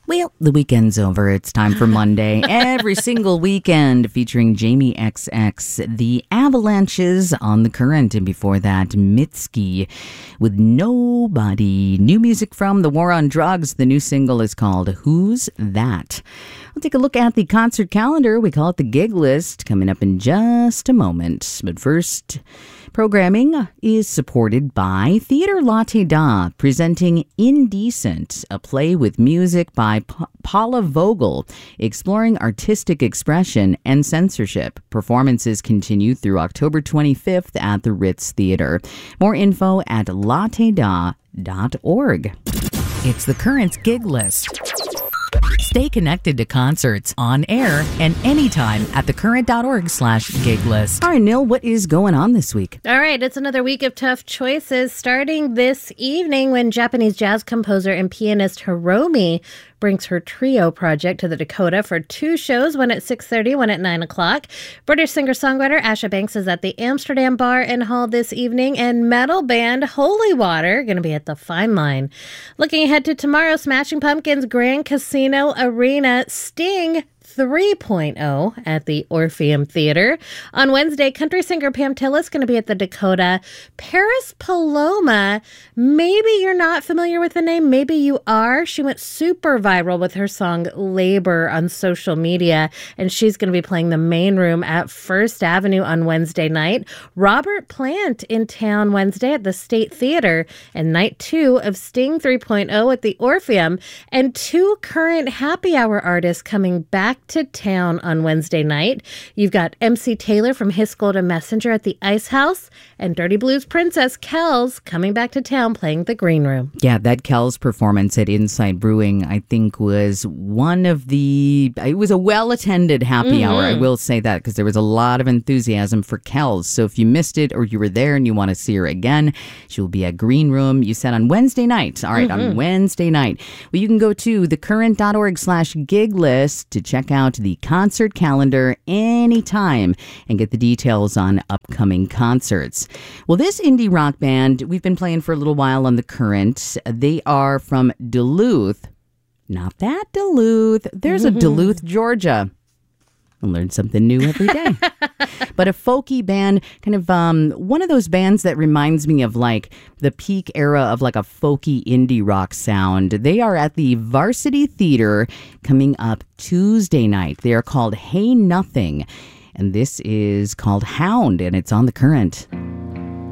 Well, the weekend's over. It's time for Monday. Every single weekend featuring Jamie XX, The Avalanches on The Current, and before that, Mitski with Nobody. New music from The War on Drugs. The new single is called Who's That? We'll take a look at the concert calendar. We call it the gig list, coming up in just a moment. But first, programming is supported by Theatre Latte Da, presenting Indecent, a play with music by Paula Vogel, exploring artistic expression and censorship. Performances continue through October 25th at the Ritz Theatre. More info at latteda.org. It's the Current gig list. Stay connected to concerts on air and anytime at thecurrent.org/gig list. All right, Neil, what is going on this week? All right, it's another week of tough choices, starting this evening when Japanese jazz composer and pianist Hiromi brings her trio project to the Dakota for two shows, one at 6:30, one at 9 o'clock. British singer-songwriter Asha Banks is at the Amsterdam Bar and Hall this evening, and metal band Holy Water going to be at the Fine Line. Looking ahead to tomorrow, Smashing Pumpkins Grand Casino Arena, Sting 3.0 at the Orpheum Theater. On Wednesday, country singer Pam Tillis is going to be at the Dakota. Paris Paloma, maybe you're not familiar with the name, maybe you are. She went super viral with her song Labor on social media, and she's going to be playing the main room at First Avenue on Wednesday night. Robert Plant in town Wednesday at the State Theater, and night 2 of Sting 3.0 at the Orpheum, and two current happy hour artists coming back to town on Wednesday night. You've got MC Taylor from His Golden Messenger at the Ice House, and Dirty Blues Princess Kells coming back to town playing the Green Room. Yeah, that Kells performance at Inside Brewing, I think, was it was a well-attended happy hour. I will say that, because there was a lot of enthusiasm for Kells. So if you missed it or you were there and you want to see her again, she will be at Green Room, you said, on Wednesday night. All right, on Wednesday night. Well, you can go to thecurrent.org/gig list to check out the concert calendar anytime and get the details on upcoming concerts. Well, this indie rock band, we've been playing for a little while on The Current. They are from Duluth. Not that Duluth. There's a Duluth, Georgia. I learn something new every day. But a folky band, kind of one of those bands that reminds me of like the peak era of like a folky indie rock sound. They are at the Varsity Theater coming up Tuesday night. They are called Hey Nothing. And this is called Hound, and it's on The Current.